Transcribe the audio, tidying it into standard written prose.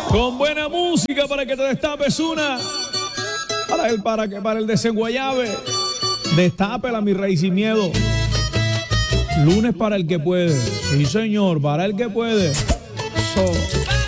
Con buena música para que te destapes una. Para el desenguayabe. Destápela, mi rey, sin miedo. Lunes para el que puede. Sí, señor, para el que puede. So.